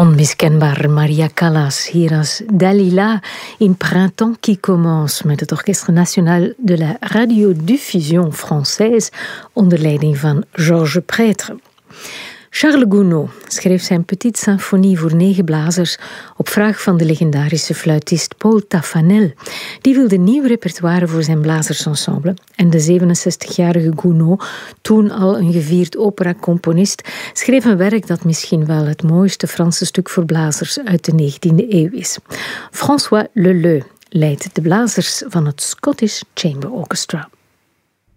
Onmiskenbaar Maria Callas, hier als Dalila in Printemps qui commence met het Orchestre National de la Radiodiffusion Française onder leiding van Georges Prêtre. Charles Gounod schreef zijn Petite Symphonie voor 9 blazers op vraag van de legendarische fluitist Paul Taffanel. Die wilde nieuw repertoire voor zijn blazersensemble. En de 67-jarige Gounod, toen al een gevierd operacomponist, schreef een werk dat misschien wel het mooiste Franse stuk voor blazers uit de 19e eeuw is. François Leleu leidt de blazers van het Scottish Chamber Orchestra.